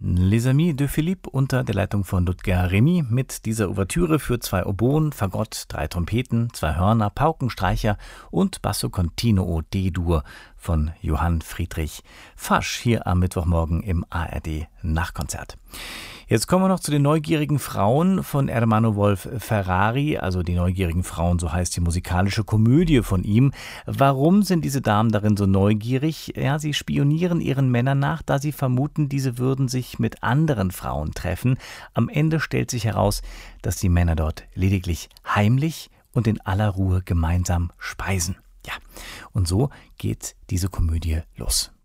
Les Amis de Philippe unter der Leitung von Ludger Remy mit dieser Ouvertüre für 2 Oboen, Fagott, 3 Trompeten, 2 Hörner, Paukenstreicher und Basso Continuo D-Dur von Johann Friedrich Fasch hier am Mittwochmorgen im ARD Nachtkonzert. Jetzt kommen wir noch zu den neugierigen Frauen von Ermanno Wolf Ferrari, also die neugierigen Frauen, so heißt die musikalische Komödie von ihm. Warum sind diese Damen darin so neugierig? Ja, sie spionieren ihren Männern nach, da sie vermuten, diese würden sich mit anderen Frauen treffen. Am Ende stellt sich heraus, dass die Männer dort lediglich heimlich und in aller Ruhe gemeinsam speisen. Ja, und so geht diese Komödie los.